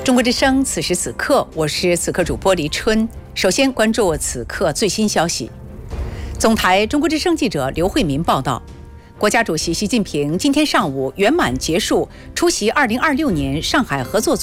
中国之声，此时此刻，我是此刻主播黎春。首先关注此刻最新消息。总台中国之声记者刘慧民报道，国家主席习近平今天上午圆满结束出席2026年上海合作